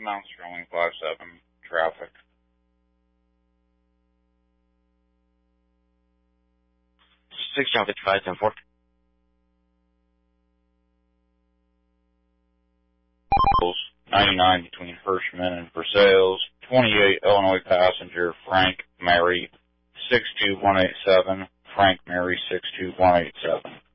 Mount Sterling 57 traffic. 6 John 55, 10-4. 99 between Hirschman and Versailles. 28 Illinois passenger Frank Mary 62187. Frank Mary 62187.